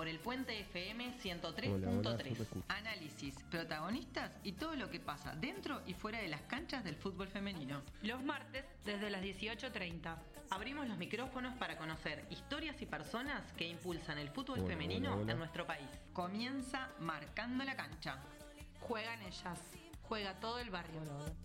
por el Puente FM 103.3. Hola, Análisis, protagonistas y todo lo que pasa dentro y fuera de las canchas del fútbol femenino. Los martes desde las 18:30. Abrimos los micrófonos para conocer historias y personas que impulsan el fútbol femenino en nuestro país. Comienza Marcando la Cancha. Juegan ellas, juega todo el barrio.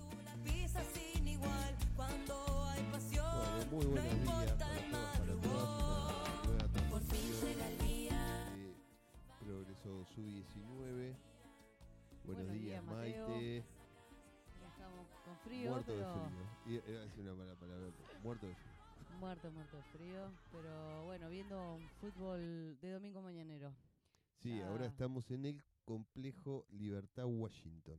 Muy buenos días para todas. Una nueva transmisión de Progreso Sub-19. Buenos días, Mateo. Maite. Ya estamos con frío, Muerto pero... de frío. Iba a decir una mala palabra. Muerto de frío. Muerto de frío. Pero bueno, viendo un fútbol de domingo mañanero. Sí, ahora estamos en el complejo Libertad Washington.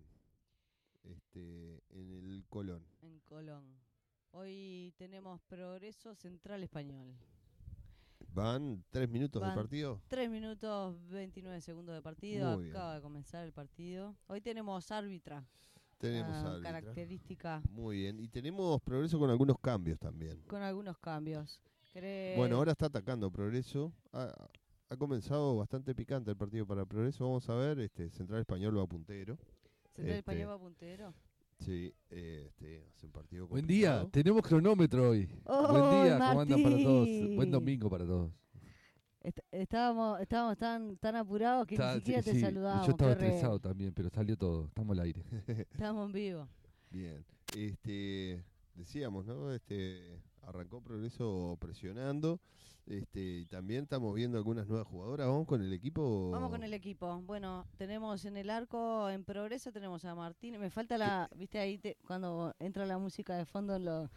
En el Colón. En Colón. Hoy tenemos Progreso Central Español. ¿Van 3 minutos de partido? 3 minutos 29 segundos de partido. Muy Acaba bien. de comenzar el partido. Hoy tenemos árbitra. Tenemos árbitra. Característica. Muy bien. Y tenemos Progreso con algunos cambios también. Con algunos cambios. Bueno, ahora está atacando Progreso. Ha comenzado bastante picante el partido para Progreso. Vamos a ver, Central Español va puntero. Central Español va puntero. Sí, hace un partido complicado. Buen día, tenemos cronómetro hoy. Oh, buen día, Martín. ¿cómo andan para todos? Buen domingo para todos. Estábamos tan apurados que ni siquiera te saludábamos. Yo estaba estresado también, pero salió todo. Estamos al aire. Estamos en vivo. Bien, decíamos, ¿no? Arrancó Progreso presionando, y también estamos viendo algunas nuevas jugadoras. ¿Vamos con el equipo? Vamos con el equipo. Bueno, tenemos en el arco, en Progreso, tenemos a Martín. Me falta la, viste ahí, cuando entra la música de fondo,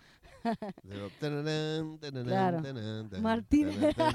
Claro. Martín.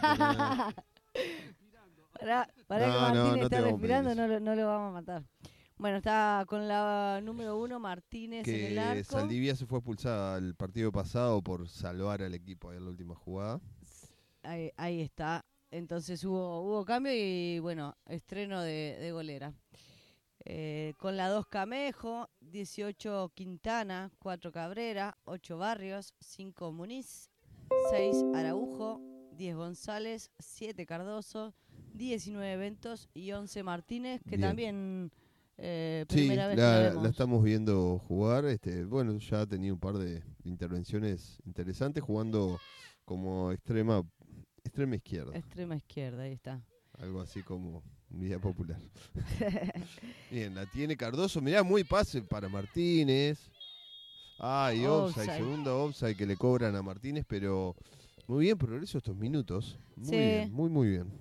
Para que Martín esté respirando, no lo vamos a matar. Bueno, está con la número 1, Martínez en el arco. Saldivia se fue expulsada el partido pasado por salvar al equipo ahí en la última jugada. Ahí está. Entonces hubo cambio y, bueno, estreno de golera. Con la 2 Camejo, 18 Quintana, 4 Cabrera, 8 Barrios, 5 Muniz, 6 Araujo, 10 González, 7 Cardoso, 19 Ventos y 11 Martínez, que Bien. También... Sí, primera vez la estamos viendo jugar. Bueno, ya ha tenido un par de intervenciones interesantes jugando como extrema izquierda. Extrema izquierda, ahí está. Algo así como Vía Popular. Bien, la tiene Cardoso. Mirá, muy pase para Martínez. Y offside, segundo offside que le cobran a Martínez, pero muy bien Progreso estos minutos. Muy bien, muy bien.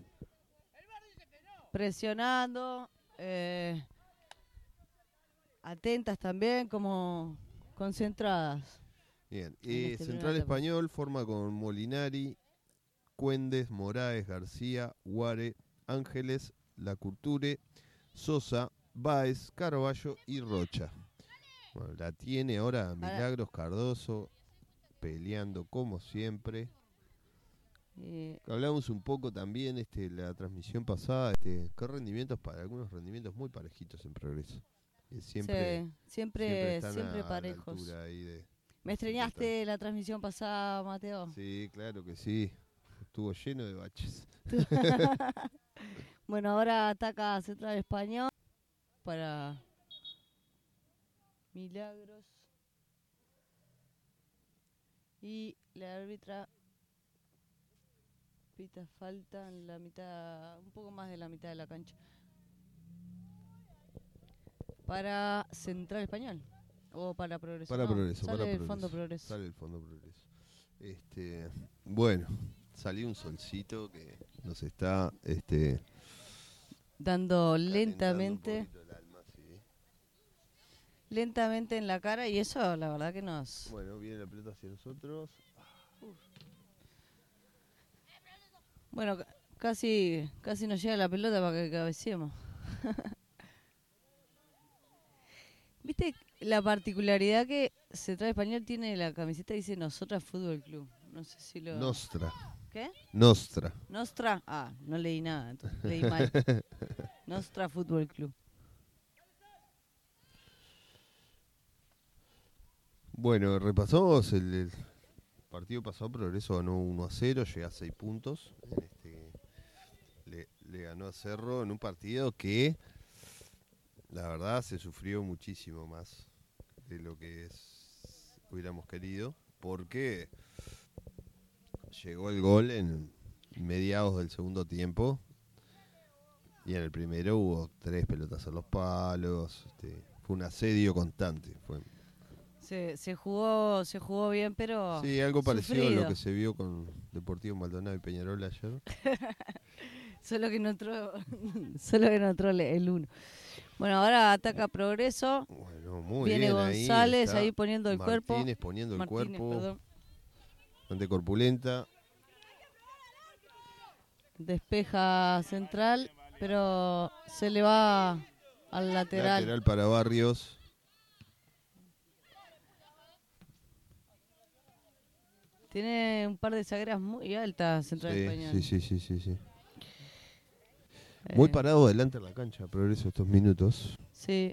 Presionando. Atentas también, como concentradas. Bien, Central Español forma con Molinari, Cuendes, Moraes, García, Guare, Ángeles, Lacurture, Sosa, Báez, Carballo y Rocha. Bueno, la tiene ahora Milagros Cardoso peleando como siempre. Hablamos un poco también la transmisión pasada, qué rendimientos, para algunos rendimientos muy parejitos en Progreso. Siempre parejos. Ahí ¿Me extrañaste la transmisión pasada, Mateo? Sí, claro que sí. Estuvo lleno de baches. Bueno, ahora ataca Central Español para Milagros. Y la árbitra pita falta en la mitad, un poco más de la mitad de la cancha. Para Central Español o para Progreso. Para Progreso. Sale el Fondo Progreso. Sale el Fondo Progreso. Bueno, salió un solcito que nos está dando lentamente el alma, sí. Lentamente en la cara, y eso la verdad que nos... Bueno, viene la pelota hacia nosotros. Bueno, casi nos llega la pelota para que cabeceemos. ¿Viste la particularidad que Central Español tiene? La camiseta dice Nosotras Fútbol Club. No sé si lo... Nostra. ¿Qué? Nostra. Nostra. No leí nada, entonces leí mal. Nostra Fútbol Club. Bueno, repasamos el partido pasado. Progreso ganó 1-0, llega a 6 puntos. le ganó a Cerro en un partido que, la verdad, se sufrió muchísimo más de lo que hubiéramos querido, porque llegó el gol en mediados del segundo tiempo y en el primero hubo 3 pelotas a los palos. Fue un asedio constante. Se jugó bien, pero sí, algo parecido sufrido. a lo que se vio con Deportivo Maldonado y Peñarol ayer. solo que no entró el 1. Bueno, ahora ataca Progreso. Bueno, muy Viene bien González ahí poniendo el cuerpo. Martínez poniendo el cuerpo. Perdón. Bastante corpulenta. Despeja Central, pero se le va al lateral. Lateral para Barrios. Tiene un par de zagueras muy altas Central Español. Sí. Muy parado adelante en la cancha, Progreso estos minutos. Sí.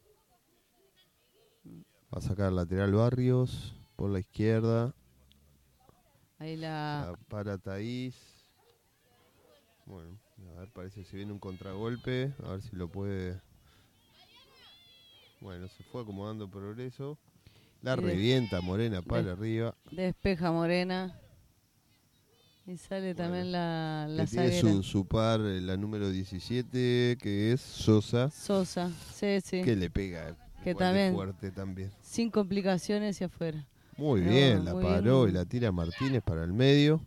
Va a sacar lateral Barrios por la izquierda. Ahí la para Thaís. Bueno, a ver, parece que se viene un contragolpe. A ver si lo puede. Bueno, se fue acomodando Progreso. La revienta Morena para arriba. Despeja Morena. Y sale también la zaguera. Tiene su par, la número 17, que es Sosa. Sí. Que le pega. Que también. Fuerte también. Sin complicaciones y afuera. Muy bien, la paró y la tira Martínez para el medio.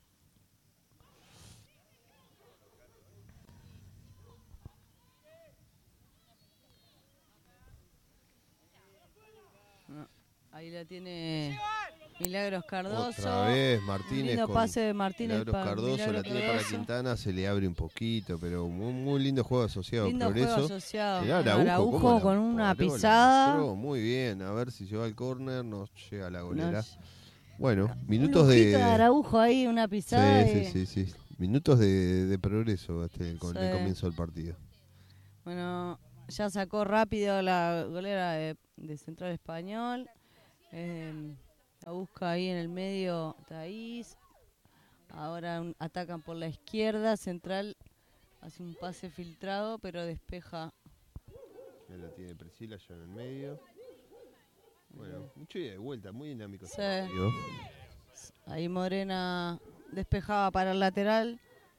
Ahí la tiene Milagros Cardoso. Otra vez Martínez. Lindo pase de Martínez. Milagros Cardoso la tiene para Quintana, se le abre un poquito, pero muy lindo juego asociado. Lindo Progreso. Juego asociado. Mirá, Araujo con una pisada. Muy bien, a ver si lleva el córner, nos llega a la golera. No. Bueno, minutos de Araujo ahí, una pisada. Sí. Minutos de Progreso con el comienzo del partido. Bueno, ya sacó rápido la golera de Central Español. La busca ahí en el medio Thaís. Ahora atacan por la izquierda. Central hace un pase filtrado, pero despeja. Ya la tiene Priscila ya en el medio. Bueno, mucho ida de vuelta, muy dinámico. Sí. Ahí Morena despejaba para el lateral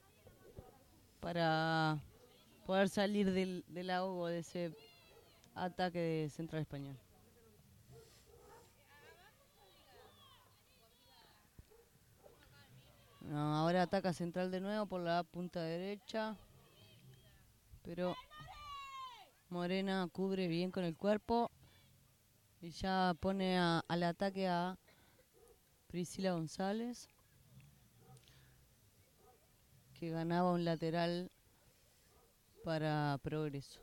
para poder salir del ahogo de ese ataque de Central Español. No, ahora ataca Central de nuevo por la punta derecha, pero Morena cubre bien con el cuerpo y ya pone al ataque a Priscila González, que ganaba un lateral para Progreso.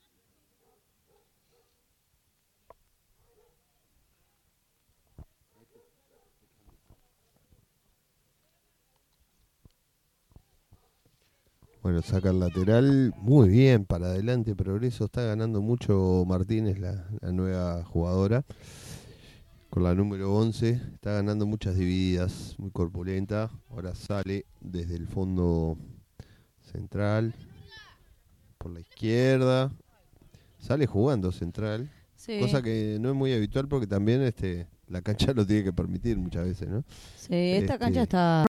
Bueno, saca el lateral, muy bien, para adelante Progreso, está ganando mucho Martínez, la nueva jugadora, con la número 11, está ganando muchas divididas, muy corpulenta, ahora sale desde el fondo central, por la izquierda, sale jugando Central, sí. Cosa que no es muy habitual porque también la cancha lo tiene que permitir muchas veces, ¿no? Sí, esta cancha está